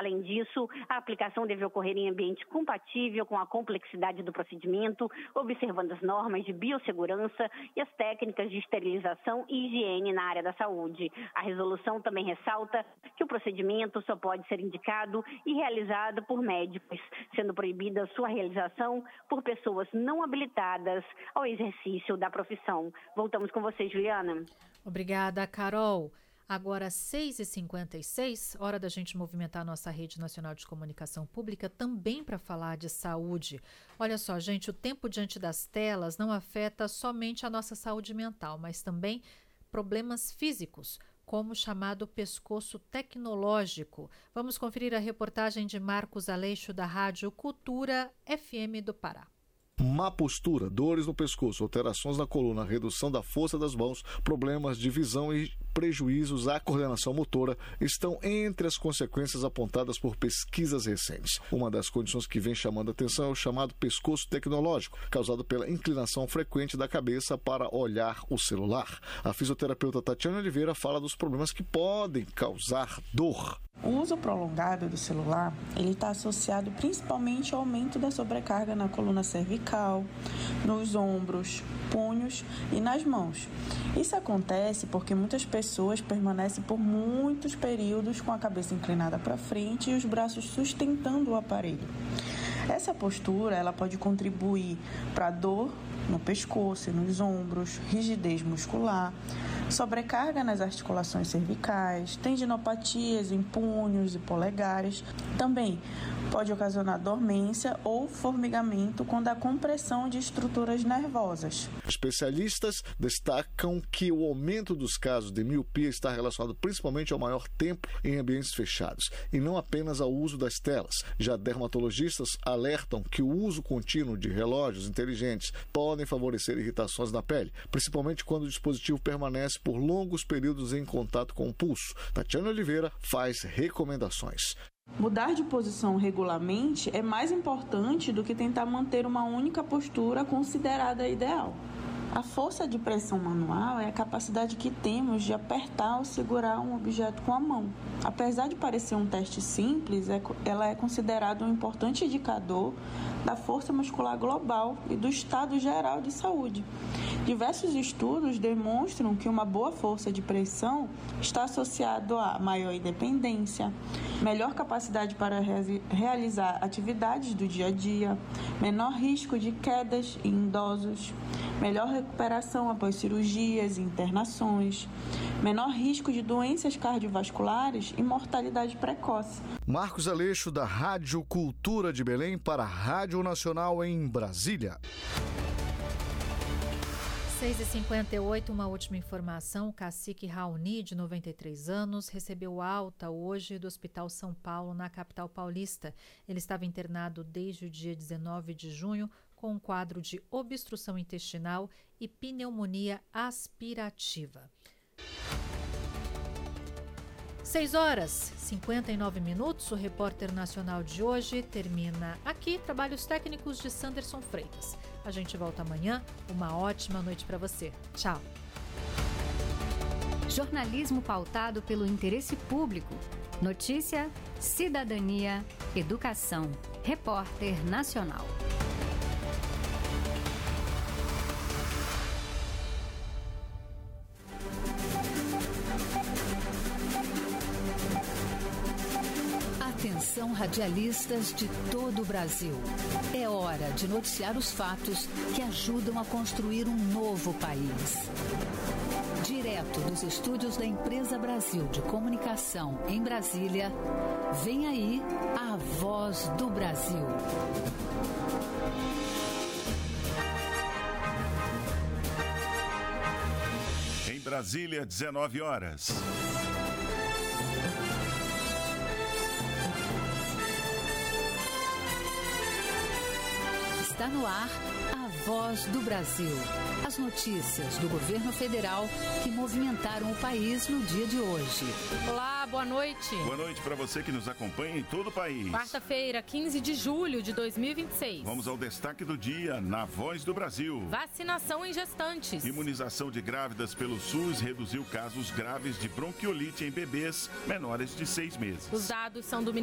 Além disso, a aplicação deve ocorrer em ambiente compatível com a complexidade do procedimento, observando as normas de biossegurança e as técnicas de esterilização e higiene na área da saúde. A resolução também ressalta que o procedimento só pode ser indicado e realizado por médicos, sendo proibida sua realização por pessoas não habilitadas ao exercício da profissão. Voltamos com você, Juliana. Obrigada, Carol. Agora, 6h56, hora da gente movimentar a nossa rede nacional de comunicação pública também para falar de saúde. Olha só, gente, o tempo diante das telas não afeta somente a nossa saúde mental, mas também problemas físicos, como o chamado pescoço tecnológico. Vamos conferir a reportagem de Marcos Aleixo, da Rádio Cultura FM do Pará. Má postura, dores no pescoço, alterações na coluna, redução da força das mãos, problemas de visão e prejuízos à coordenação motora estão entre as consequências apontadas por pesquisas recentes. Uma das condições que vem chamando a atenção é o chamado pescoço tecnológico, causado pela inclinação frequente da cabeça para olhar o celular. A fisioterapeuta Tatiana Oliveira fala dos problemas que podem causar dor. O uso prolongado do celular, ele está associado principalmente ao aumento da sobrecarga na coluna cervical, nos ombros, punhos e nas mãos. Isso acontece porque muitas pessoas permanecem por muitos períodos com a cabeça inclinada para frente e os braços sustentando o aparelho. Essa postura, ela pode contribuir para dor no pescoço e nos ombros, rigidez muscular, sobrecarga nas articulações cervicais, tendinopatias em punhos e polegares. Também pode ocasionar dormência ou formigamento quando há compressão de estruturas nervosas. Especialistas destacam que o aumento dos casos de miopia está relacionado principalmente ao maior tempo em ambientes fechados e não apenas ao uso das telas. Já dermatologistas alertam que o uso contínuo de relógios inteligentes podem favorecer irritações na pele, principalmente quando o dispositivo permanece por longos períodos em contato com o pulso. Tatiana Oliveira faz recomendações. Mudar de posição regularmente é mais importante do que tentar manter uma única postura considerada ideal. A força de pressão manual é a capacidade que temos de apertar ou segurar um objeto com a mão. Apesar de parecer um teste simples, ela é considerada um importante indicador da força muscular global e do estado geral de saúde. Diversos estudos demonstram que uma boa força de pressão está associada a maior independência, melhor capacidade para realizar atividades do dia a dia, menor risco de quedas em idosos, melhor recuperação após cirurgias e internações, menor risco de doenças cardiovasculares e mortalidade precoce. Marcos Aleixo, da Rádio Cultura de Belém, para a Rádio Nacional em Brasília. 6h58, uma última informação. O cacique Raoni, de 93 anos, recebeu alta hoje do Hospital São Paulo, na capital paulista. Ele estava internado desde o dia 19 de junho com um quadro de obstrução intestinal e pneumonia aspirativa. 6h59, o Repórter Nacional de hoje termina aqui. Trabalhos técnicos de Sanderson Freitas. A gente volta amanhã. Uma ótima noite para você. Tchau. Jornalismo pautado pelo interesse público. Notícia, cidadania, educação. Repórter Nacional. Atenção, radialistas de todo o Brasil. É hora de noticiar os fatos que ajudam a construir um novo país. Direto dos estúdios da Empresa Brasil de Comunicação em Brasília, vem aí a Voz do Brasil. Em Brasília, 19 horas. Está no ar a Voz do Brasil. As notícias do governo federal que movimentaram o país no dia de hoje. Olá, boa noite. Boa noite para você que nos acompanha em todo o país. Quarta-feira, 15 de julho de 2026. Vamos ao destaque do dia na Voz do Brasil. Vacinação em gestantes. Imunização de grávidas pelo SUS reduziu casos graves de bronquiolite em bebês menores de 6 meses. Os dados são do